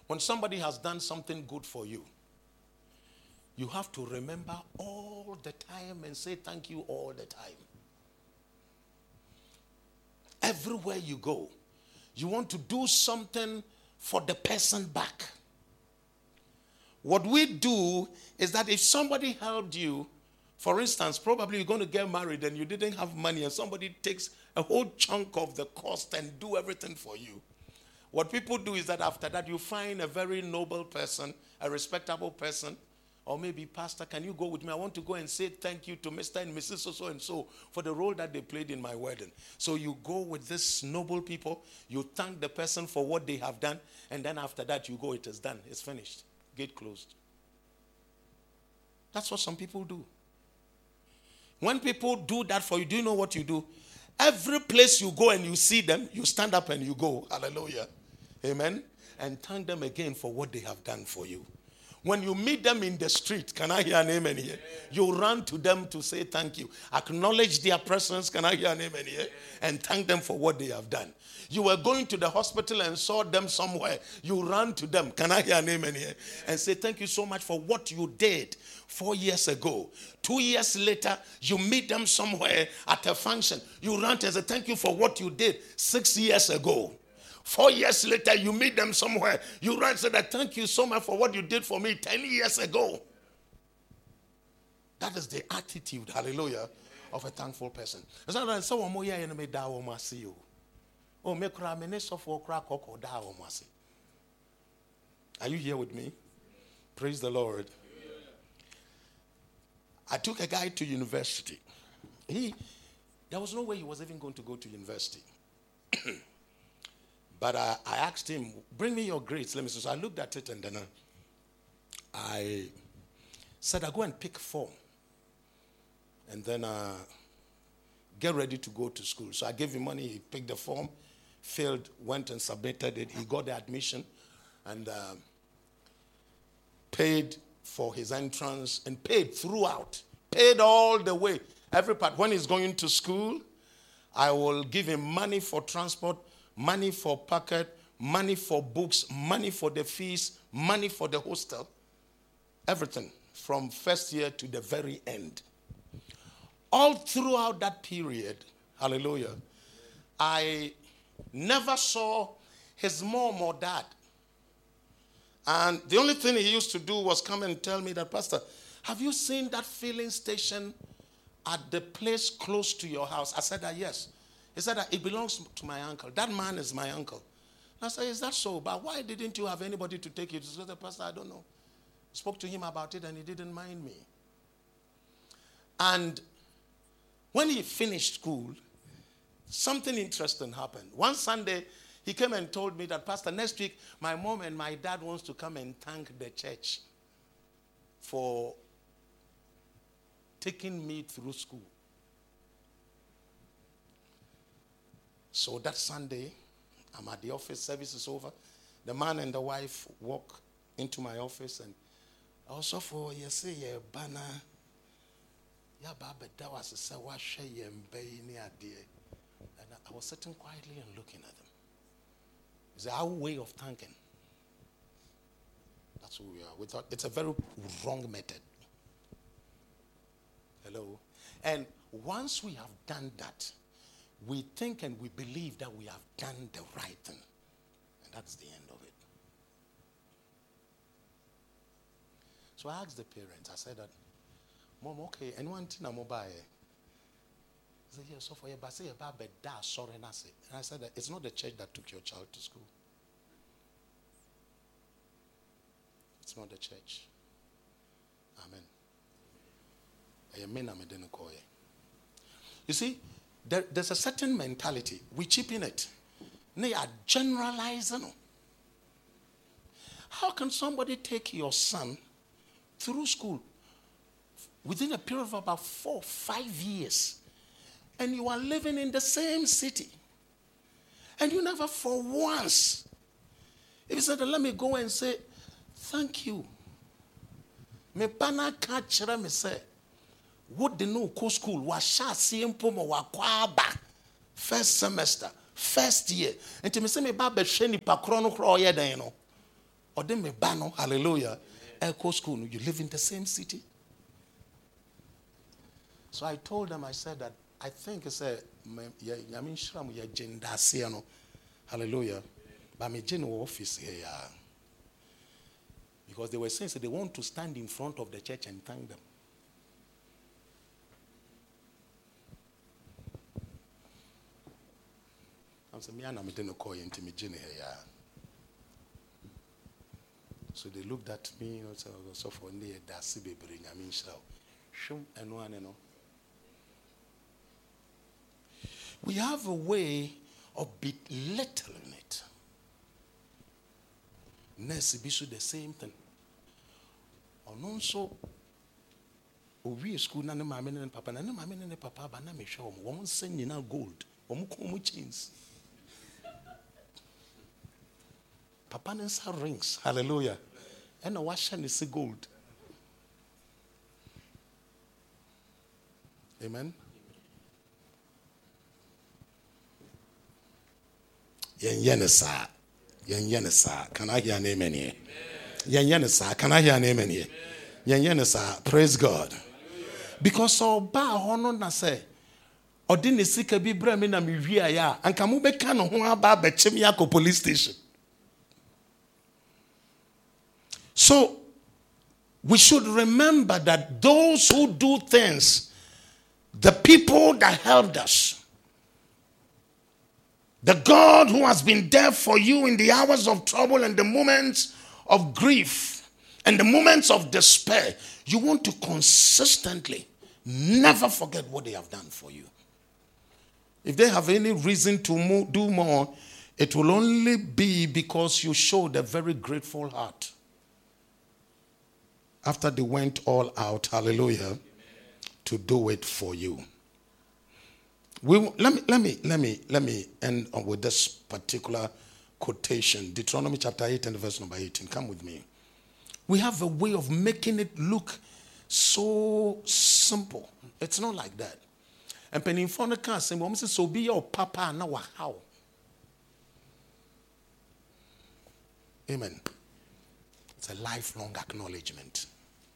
When somebody has done something good for you, you have to remember all the time and say thank you all the time. Everywhere you go, you want to do something for the person back. What we do is that if somebody helped you, for instance, probably you're going to get married and you didn't have money and somebody takes a whole chunk of the cost and do everything for you. What people do is that after that you find a very noble person, a respectable person, or maybe, Pastor, can you go with me? I want to go and say thank you to Mr. and Mrs. So-and-so for the role that they played in my wedding. So you go with these noble people, you thank the person for what they have done, and then after that you go, it is done, it's finished, gate closed. That's what some people do. When people do that for you, do you know what you do? Every place you go and you see them, you stand up and you go, hallelujah, amen, and thank them again for what they have done for you. When you meet them in the street, can I hear an amen here? You run to them to say thank you. Acknowledge their presence, can I hear an amen here? And thank them for what they have done. You were going to the hospital and saw them somewhere. You ran to them, can I hear an amen here? And say thank you so much for what you did 4 years ago. 2 years later, you meet them somewhere at a function. You run and say thank you for what you did 6 years ago. 4 years later, you meet them somewhere. You run and say that thank you so much for what you did for me 10 years ago. That is the attitude, hallelujah, of a thankful person. Are you here with me? Praise the Lord. I took a guy to university. There was no way he was even going to go to university. But I asked him, bring me your grades. Let me see. So I looked at it and then I said, I'll go and pick form. And then get ready to go to school. So I gave him money. He picked the form, filled, went and submitted it. He got the admission and paid for his entrance and paid throughout. Paid all the way. Every part. When he's going to school, I will give him money for transport, money for pocket, money for books, money for the fees, money for the hostel. Everything from first year to the very end. All throughout that period, hallelujah, I never saw his mom or dad. And the only thing he used to do was come and tell me that, Pastor, have you seen that filling station at the place close to your house? I said that, yes. He said that it belongs to my uncle. That man is my uncle. I said, is that so? But why didn't you have anybody to take you? He said, Pastor, I don't know. Spoke to him about it and he didn't mind me. And when he finished school, something interesting happened. One Sunday, he came and told me that, Pastor, next week, my mom and my dad wants to come and thank the church for taking me through school. So that Sunday, I'm at the office, service is over. The man and the wife walk into my office and also for you say your banner. Yeah, Baba, that was a say what share and I was sitting quietly and looking at them. It's our way of thanking. That's who we are. We thought it's a very wrong method. Hello? And once we have done that, we think and we believe that we have done the right thing. And that's the end of it. So I asked the parents, I said that, Mom, okay, anyone think I'm mobile? He said, yes, so for you, but say about da sorry, and I said that it's not the church that took your child to school. It's not the church. Amen. You see, there's a certain mentality. We cheapen it. They are generalizing. How can somebody take your son through school within a period of about 4 or 5 years and you are living in the same city and you never for once, if you said, let me go and say, thank you. Me pana kachira me say, what the no co school was simple wakwaba first semester, first year. And to me say me baba sheni pakrono kro ye den no. Or then me bano, hallelujah. Echo school, you live in the same city. So I told them, I said that I think it's a hallelujah. But my general office here. Because they were saying so they want to stand in front of the church and thank them. I'm saying, I'm didn't call you here. So they looked at me, so for near Dasi bring I mean shum and one and all. We have a way of belittling it. Nurse be the same thing. And also, we school na mama and papa na mama and papa ba na me show one send you now gold. One come chains. Papa nsa rings. Hallelujah. And a washer is gold. Amen. Yenyenesa. Yenyenesa. Can I hear an amen here? Yenyenesa. Can I hear an amen here? Yenyenesa. Praise God. Because oba hono na say odini sika bi bra me na me wia ya anka mo beka no ho aba ba chem ya ko police station. So we should remember that those who do things, the people that helped us, the God who has been there for you in the hours of trouble and the moments of grief and the moments of despair, you want to consistently never forget what they have done for you. If they have any reason to do more, it will only be because you showed a very grateful heart. After they went all out, hallelujah, to do it for you. Let me end with this particular quotation. Deuteronomy chapter 8 and verse number 18. Come with me. We have a way of making it look so simple. It's not like that. And penny for the car saying, so be your papa now how. Amen. It's a lifelong acknowledgement.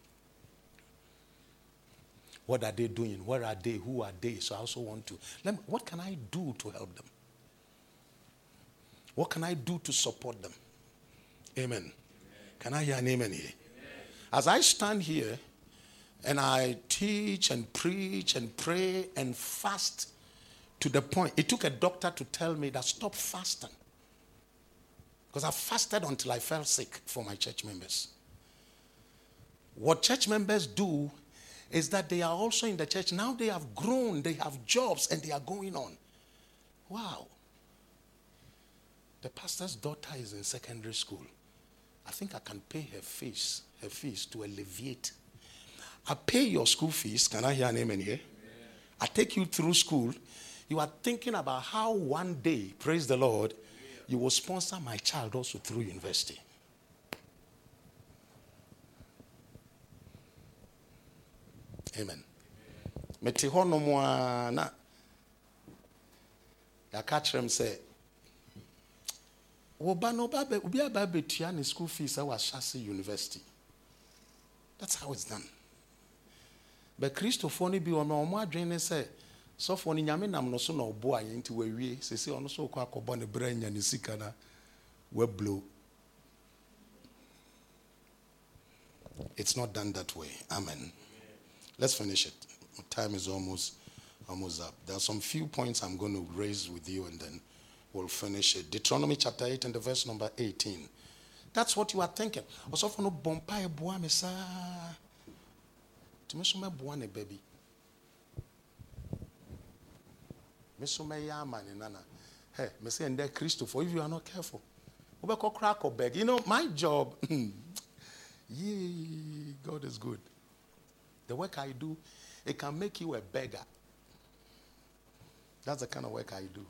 What are they doing? Where are they? Who are they? So I also want to. What can I do to help them? What can I do to support them? Amen. Amen. Can I hear an amen here? Amen. As I stand here and I teach and preach and pray and fast to the point, it took a doctor to tell me that stop fasting. Because I fasted until I fell sick for my church members. What church members do is that they are also in the church. Now they have grown, they have jobs, and they are going on. Wow. The pastor's daughter is in secondary school. I think I can pay her fees to alleviate. I pay your school fees. Can I hear an amen here? Yeah. I take you through school. You are thinking about how one day, praise the Lord, you will sponsor my child also through university. Amen. Meti hono mwa na ya catch them say oba no ba obi aba betua ne school fees at Shasi University. That's how it's done. But Christopher ni bi ono omo adwen say so for ni nyame nam no so na obo aye nti wawie sese ono so kwa akobo ne bra nya ne sika na we blow. It's not done that way. Amen. Let's finish it. Time is almost up. There are some few points I'm going to raise with you and then we'll finish it. Deuteronomy chapter 8 and the verse number 18. That's what you are thinking. Also for no bompa boa mesa. To me so me boa ne baby. Me so me ya man nana. Hey, me say and there Christopher, if you are not careful, we go crack or beg. You know, my job. God is good. The work I do, it can make you a beggar. That's the kind of work I do.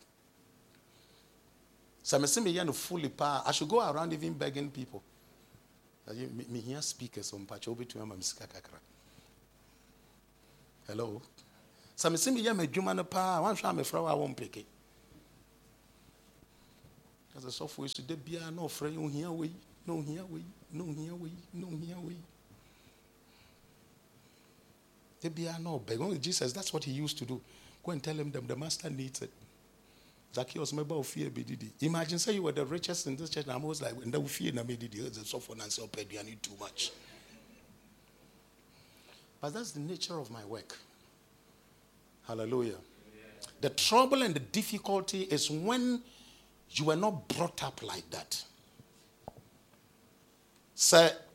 So I fully power. I should go around even begging people. Me hear speakers on patch over to my hello. So I me human power. One shot me from I won't pick it. As a software should be no friend here we No here we, no here we, no here we. They be no beg. Only Jesus, that's what he used to do. Go and tell him the master needs it. Zacchaeus, member of fear, imagine say you were the richest in this church, and I'm always like, when they fear, I made it. So for Nancy, I need too much. But that's the nature of my work. Hallelujah. The trouble and the difficulty is when you were not brought up like that. Say,